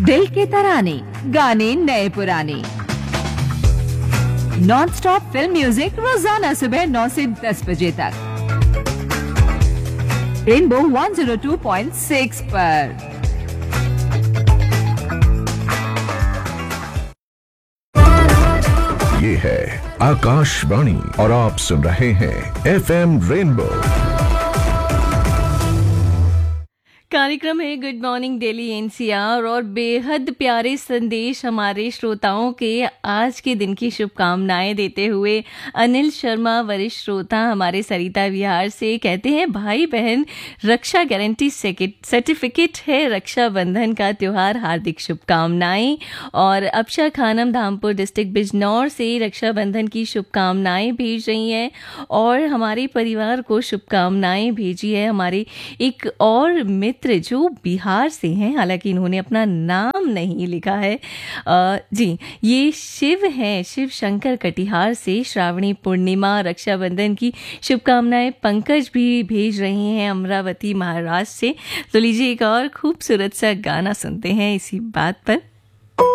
दिल के तराने, गाने नए पुराने, नॉन स्टॉप फिल्म म्यूजिक रोजाना सुबह 9 से 10 बजे तक रेनबो 102.6 पर। ये है आकाशवाणी और आप सुन रहे हैं FM रेनबो। कार्यक्रम है गुड मॉर्निंग दिल्ली एनसीआर और बेहद प्यारे संदेश हमारे श्रोताओं के आज के दिन की शुभकामनाएं देते हुए अनिल शर्मा वरिष्ठ श्रोता हमारे सरिता विहार से कहते हैं, भाई बहन रक्षा गारंटी सर्टिफिकेट है, रक्षाबंधन का त्योहार, हार्दिक शुभकामनाएं। और अक्षय खानम धामपुर डिस्ट्रिक्ट बिजनौर से रक्षाबंधन की शुभकामनाएं भेज रही हैं और हमारे परिवार को शुभकामनाएं भेजी है हमारे एक और मित्र जो बिहार से हैं, हालांकि इन्होंने अपना नाम नहीं लिखा है। जी, ये शिव हैं, शिव शंकर कटिहार से श्रावणी पूर्णिमा रक्षाबंधन की शुभकामनाएं पंकज भी भेज रहे हैं अमरावती महाराष्ट्र से। तो लीजिए एक और खूबसूरत सा गाना सुनते हैं इसी बात पर।